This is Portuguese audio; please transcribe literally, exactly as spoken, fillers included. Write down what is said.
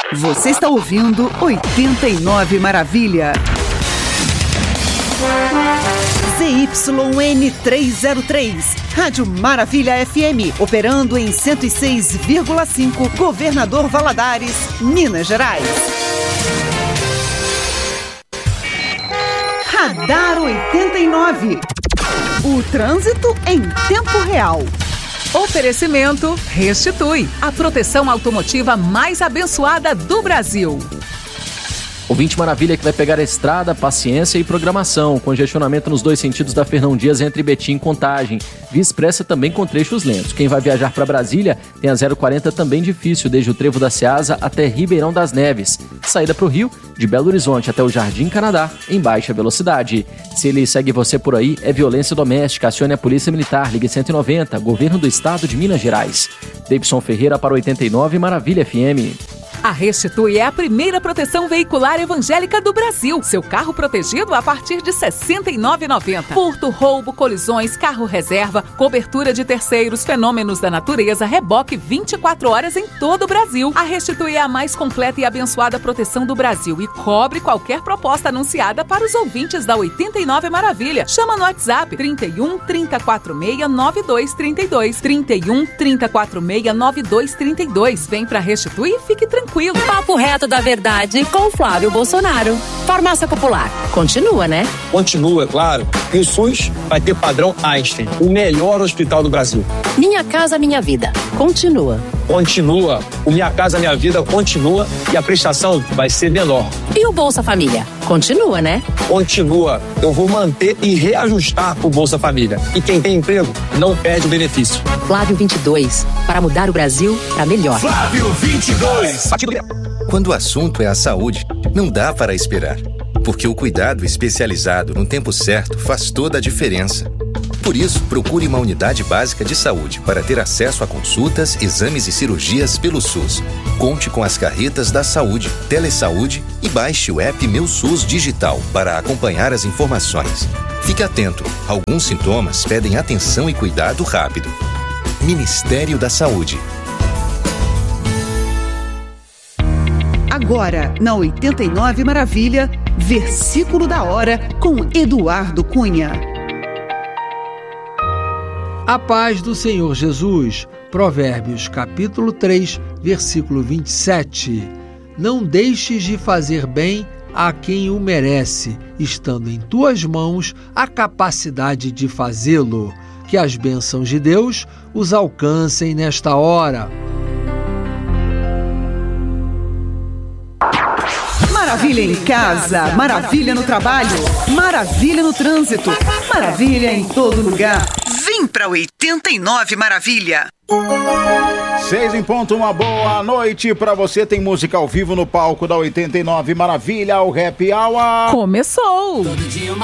Você está ouvindo oitenta e nove Maravilha. Z Y N trezentos e três, Rádio Maravilha F M, operando em cento e seis vírgula cinco, Governador Valadares, Minas Gerais. Radar oitenta e nove. O trânsito em tempo real. Oferecimento Restitui, a proteção automotiva mais abençoada do Brasil. Ouvinte Maravilha que vai pegar a estrada, paciência e programação. Congestionamento nos dois sentidos da Fernão Dias entre Betim e Contagem. Via Expressa também com trechos lentos. Quem vai viajar para Brasília tem a zero quarenta também difícil, desde o Trevo da Ceasa até Ribeirão das Neves. Saída para o Rio, de Belo Horizonte até o Jardim Canadá, em baixa velocidade. Se ele segue você por aí, é violência doméstica. Acione a Polícia Militar, ligue cento e noventa, Governo do Estado de Minas Gerais. Deibson Ferreira para oitenta e nove Maravilha F M. A Restitui é a primeira proteção veicular evangélica do Brasil. Seu carro protegido a partir de sessenta e nove reais e noventa centavos. Furto, roubo, colisões, carro reserva, cobertura de terceiros, fenômenos da natureza, reboque vinte e quatro horas em todo o Brasil. A Restitui é a mais completa e abençoada proteção do Brasil e cobre qualquer proposta anunciada para os ouvintes da oitenta e nove Maravilha. Chama no WhatsApp trinta e um, trinta e quatro seis, nove dois trinta e dois. trinta e um, trinta e quatro seis, nove dois trinta e dois. Vem pra Restitui e fique tranquilo. Papo reto da verdade com Flávio Bolsonaro. Farmácia Popular. Continua, né? Continua, claro. E o SUS vai ter padrão Einstein, o melhor hospital do Brasil. Minha Casa Minha Vida. Continua. Continua. O Minha Casa Minha Vida continua e a prestação vai ser menor. E o Bolsa Família? Continua, né? Continua. Eu vou manter e reajustar o Bolsa Família. E quem tem emprego não perde o benefício. Flávio vinte e dois. Para mudar o Brasil para melhor. Flávio vinte e dois. Quando o assunto é a saúde, não dá para esperar. Porque o cuidado especializado no tempo certo faz toda a diferença. Por isso, procure uma unidade básica de saúde para ter acesso a consultas, exames e cirurgias pelo SUS. Conte com as carretas da saúde, Telesaúde e baixe o app Meu SUS Digital para acompanhar as informações. Fique atento, alguns sintomas pedem atenção e cuidado rápido. Ministério da Saúde. Agora, na oitenta e nove Maravilha, Versículo da Hora, com Eduardo Cunha. A paz do Senhor Jesus. Provérbios, capítulo três, versículo vinte e sete. Não deixes de fazer bem a quem o merece, estando em tuas mãos a capacidade de fazê-lo. Que as bênçãos de Deus os alcancem nesta hora. Maravilha em casa, maravilha no trabalho, maravilha no trânsito, maravilha em todo lugar. Vem pra oitenta e nove Maravilha. Seis em ponto, uma boa noite pra você. Tem música ao vivo no palco da oitenta e nove Maravilha, o Happy Hour. Começou!